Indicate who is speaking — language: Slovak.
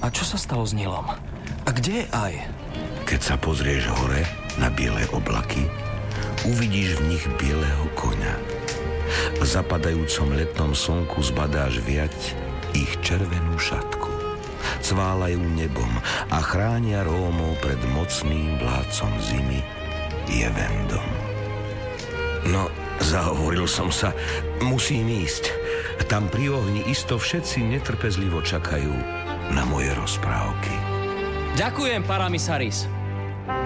Speaker 1: A čo sa stalo s Nilom? A kde je Aj?
Speaker 2: Keď sa pozrieš hore na biele oblaky, uvidíš v nich bieleho koňa. V zapadajúcom letnom slnku zbadáš viať ich červenú šatku. Cválajú nebom a chránia Rómov pred mocným vládcom zimy, Jevendom. No, zahovoril som sa, musím ísť. Tam pri ohni isto všetci netrpezlivo čakajú na moje rozprávky.
Speaker 1: Ďakujem, Paramisaris.